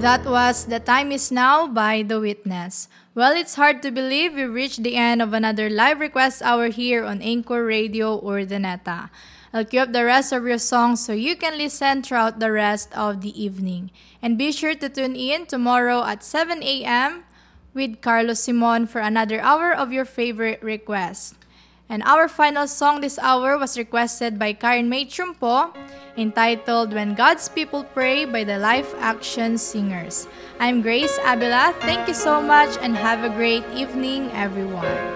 That was The Time Is Now by The Witness. Well, it's hard to believe we've reached the end of another live request hour here on Anchor Radio Urdaneta. I'll queue up the rest of your songs so you can listen throughout the rest of the evening. And be sure to tune in tomorrow at 7 a.m. with Carlos Simon for another hour of your favorite requests. And our final song this hour was requested by Karen May Chumpo, entitled When God's People Pray by the Life Action Singers. I'm Grace Abila. Thank you so much and have a great evening, everyone.